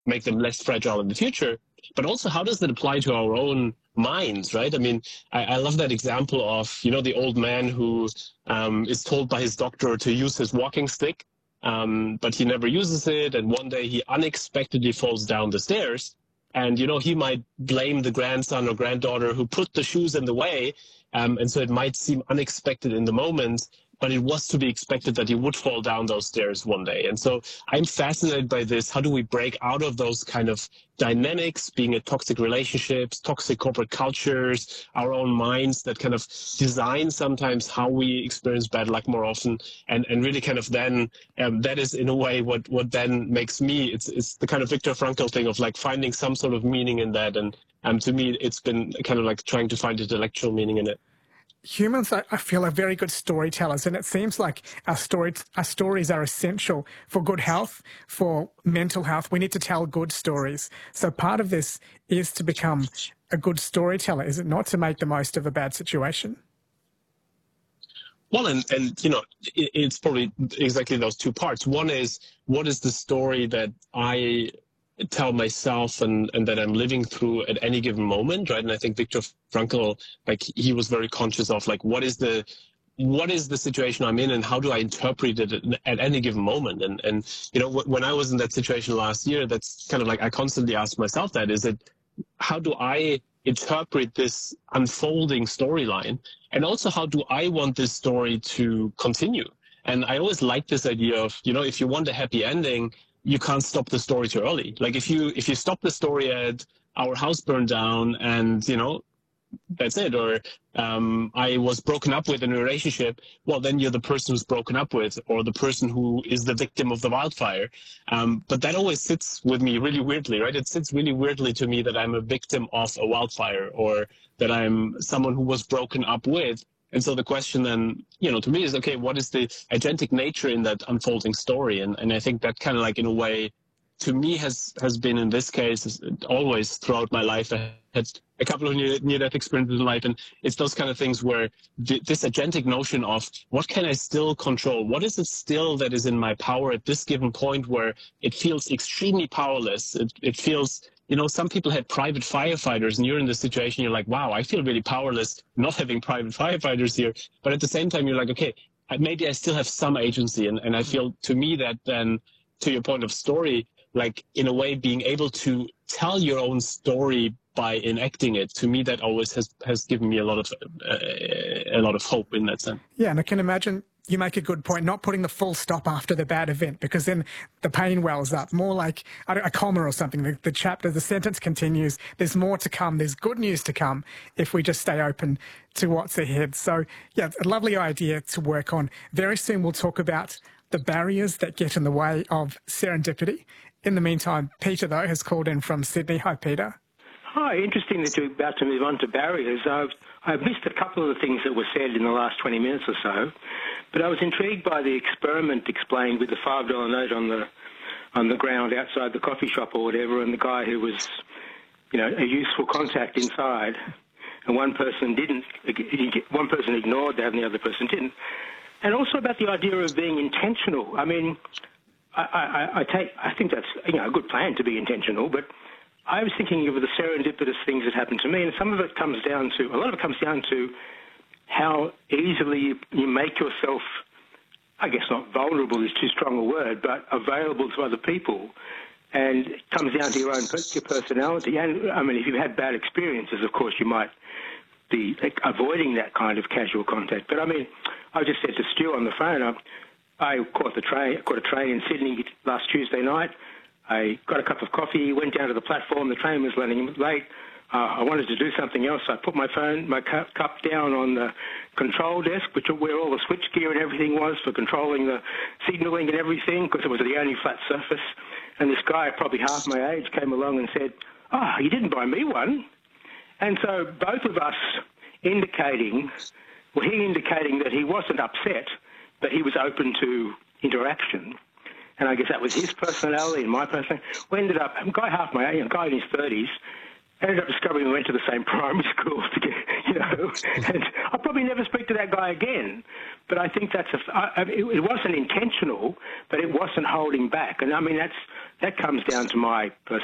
make them less fragile in the future? But also, how does that apply to our own minds, right? I mean, I love that example of, the old man who is told by his doctor to use his walking stick, but he never uses it. And one day he unexpectedly falls down the stairs. And, he might blame the grandson or granddaughter who put the shoes in the way. And so it might seem unexpected in the moment, but it was to be expected that he would fall down those stairs one day. And so I'm fascinated by this. How do we break out of those kind of dynamics, being in toxic relationships, toxic corporate cultures, our own minds that kind of design sometimes how we experience bad luck more often, and really kind of then that is in a way what then makes me, it's the kind of Viktor Frankl thing of like finding some sort of meaning in that. And to me, it's been kind of like trying to find intellectual meaning in it. Humans, I feel, are very good storytellers, and it seems like our stories are essential for good health, for mental health. We need to tell good stories. So part of this is to become a good storyteller, is it not, to make the most of a bad situation? Well, and it's probably exactly those two parts. One is, what is the story that I tell myself and that I'm living through at any given moment, right? And I think Viktor Frankl, like, he was very conscious of like, what is the situation I'm in and how do I interpret it at any given moment? And when I was in that situation last year, that's kind of like, I constantly ask myself that, is it, how do I interpret this unfolding storyline? And also, how do I want this story to continue? And I always like this idea of, if you want a happy ending, you can't stop the story too early. Like if you stop the story at our house burned down and, that's it, or I was broken up with in a relationship, well, then you're the person who's broken up with, or the person who is the victim of the wildfire. But that always sits with me really weirdly, right? It sits really weirdly to me that I'm a victim of a wildfire, or that I'm someone who was broken up with. And so the question then, to me is, okay, what is the agentic nature in that unfolding story? And I think that kind of like, in a way, to me has been, in this case, always throughout my life. I had a couple of near-death experiences in life, and it's those kind of things where this agentic notion of what can I still control? What is it still that is in my power at this given point where it feels extremely powerless? It feels, some people had private firefighters, and you're in this situation, you're like, wow, I feel really powerless not having private firefighters here. But at the same time, you're like, okay, maybe I still have some agency. And I feel, to me, that then, to your point of story, like, in a way, being able to tell your own story by enacting it, to me, that always has given me a lot of hope in that sense. Yeah, and I can imagine you make a good point, not putting the full stop after the bad event, because then the pain wells up. More like a comma or something. The sentence continues. There's more to come. There's good news to come if we just stay open to what's ahead. So, yeah, a lovely idea to work on. Very soon we'll talk about the barriers that get in the way of serendipity. In the meantime, Peter, though, has called in from Sydney. Hi, Peter. Hi, interesting that you're about to move on to barriers. I've missed a couple of the things that were said in the last 20 minutes or so, but I was intrigued by the experiment explained with the $5 note on the ground outside the coffee shop or whatever, and the guy who was, a useful contact inside, and one person ignored that and the other person didn't. And also about the idea of being intentional. I mean, I think that's a good plan to be intentional, but I was thinking of the serendipitous things that happen to me, and a lot of it comes down to how easily you make yourself, I guess not vulnerable is too strong a word, but available to other people. And it comes down to your personality. And I mean, if you've had bad experiences, of course, you might be avoiding that kind of casual contact. But I mean, I just said to Stu on the phone, I caught a train in Sydney last Tuesday night. I got a cup of coffee, went down to the platform. The train was running late. I wanted to do something else. I put my cup down on the control desk, where all the switch gear and everything was for controlling the signalling and everything, because it was the only flat surface. And this guy, probably half my age, came along and said, you didn't buy me one. And so both of us he indicating that he wasn't upset, but he was open to interaction. And I guess that was his personality and my personality. We ended up, a guy half my age, a guy in his 30s, ended up discovering we went to the same primary school together, and I probably never speak to that guy again. But I think it wasn't intentional, but it wasn't holding back. And I mean, that comes down to my